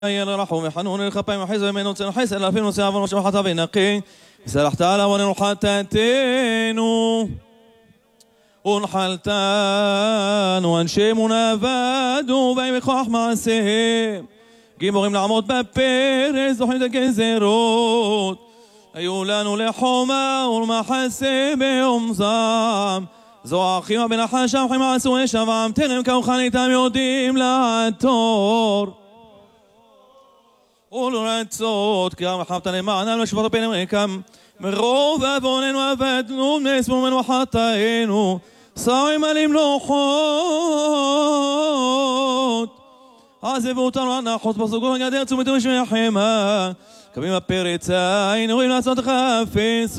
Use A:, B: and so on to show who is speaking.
A: يا رحوم حنون الخطايا وحيز من نصر حيس لا في نصر عفوا وشبح حتى بينقي سلحت على ونحتى تينو ونحلتان وانشمنا فادو بي خاح مع السهم جيبوهم لعمود بابيرز وحيد الجزيروت أيولانو لحوما والمحسب يومزام زو أخي وبين حاشا وحيما سوي شفام تنم كوخاني تام يوديم لعطور ولرצות כי המחבת למען על משבר בינינו יקם מרוב עווננו עבדנו ונאספו ממנו חטאינו שרים על מלוכות עזבו אותנו הנחות בסוגו הגדר תשומת ומשמי החמה קמים הפרץ היינו רואים לעשות חפש